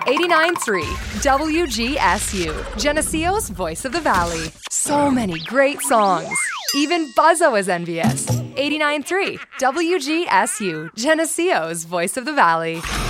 89.3 WGSU, Geneseo's Voice of the Valley. So many great songs. Even Buzzo is envious. 89.3 WGSU, Geneseo's Voice of the Valley.